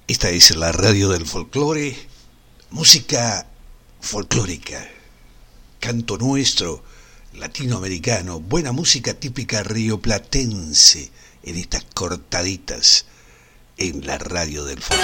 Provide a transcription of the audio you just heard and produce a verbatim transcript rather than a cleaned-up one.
Esta es la radio del folclore, música folclórica, canto nuestro, latinoamericano, buena música típica rioplatense en estas cortaditas en la radio del folclore.